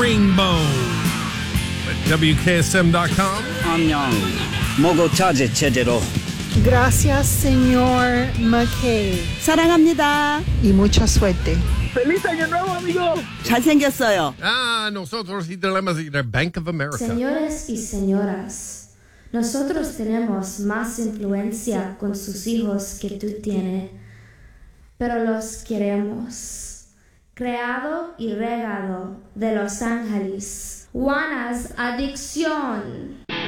Rainbow at WKSM.com. 안녕. 먹어 차제 제대로. Gracias, señor McKay. 사랑합니다. Y mucha suerte. ¡Feliz Año Nuevo, amigo! 잘생겼어요. Nosotros y tenemos el Bank of America. Señores y señoras, nosotros tenemos más influencia con sus hijos que tú tienes, pero los queremos. Creado y regado de Los Ángeles. Juana's Adicción.